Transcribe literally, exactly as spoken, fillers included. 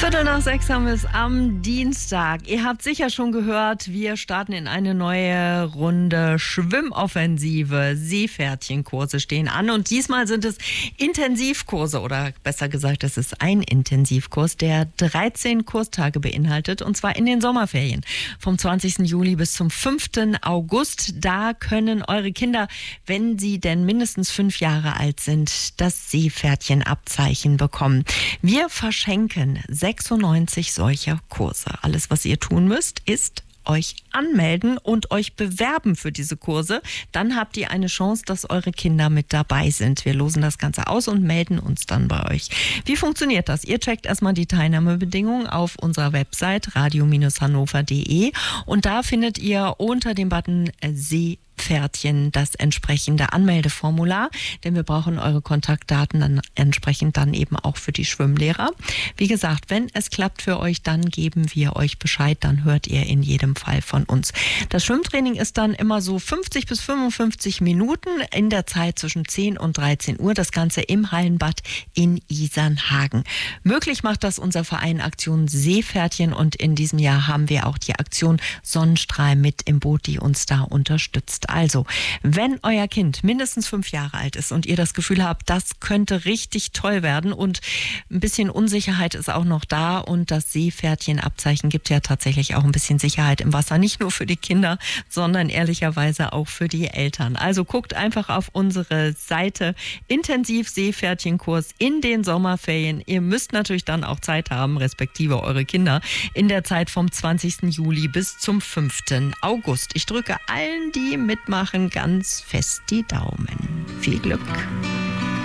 Viertel nach sechs haben wir es am Dienstag. Ihr habt sicher schon gehört, wir starten in eine neue Runde Schwimmoffensive. Seepferdchenkurse stehen an und diesmal sind es Intensivkurse oder besser gesagt, es ist ein Intensivkurs, der dreizehn Kurstage beinhaltet und zwar in den Sommerferien vom zwanzigsten Juli bis zum fünften August. Da können eure Kinder, wenn sie denn mindestens fünf Jahre alt sind, das Seepferdchenabzeichen bekommen. Wir verschenken sechsundneunzig solcher Kurse. Alles, was ihr tun müsst, ist euch anmelden und euch bewerben für diese Kurse. Dann habt ihr eine Chance, dass eure Kinder mit dabei sind. Wir losen das Ganze aus und melden uns dann bei euch. Wie funktioniert das? Ihr checkt erstmal die Teilnahmebedingungen auf unserer Website radio Bindestrich hannover punkt de und da findet ihr unter dem Button See Pferdchen das entsprechende Anmeldeformular, denn wir brauchen eure Kontaktdaten dann entsprechend dann eben auch für die Schwimmlehrer. Wie gesagt, wenn es klappt für euch, dann geben wir euch Bescheid, dann hört ihr in jedem Fall von uns. Das Schwimmtraining ist dann immer so fünfzig bis fünfundfünfzig Minuten in der Zeit zwischen zehn und dreizehn Uhr, das Ganze im Hallenbad in Isernhagen. Möglich macht das unser Verein Aktion Seepferdchen und in diesem Jahr haben wir auch die Aktion Sonnenstrahl mit im Boot, die uns da unterstützt. Also, wenn euer Kind mindestens fünf Jahre alt ist und ihr das Gefühl habt, das könnte richtig toll werden und ein bisschen Unsicherheit ist auch noch da und das Seepferdchenabzeichen gibt ja tatsächlich auch ein bisschen Sicherheit im Wasser, nicht nur für die Kinder, sondern ehrlicherweise auch für die Eltern. Also guckt einfach auf unsere Seite Intensiv Seepferdchenkurs in den Sommerferien. Ihr müsst natürlich dann auch Zeit haben, respektive eure Kinder, in der Zeit vom zwanzigsten Juli bis zum fünften August. Ich drücke allen, die mitmachen, ganz fest die Daumen. Viel Glück!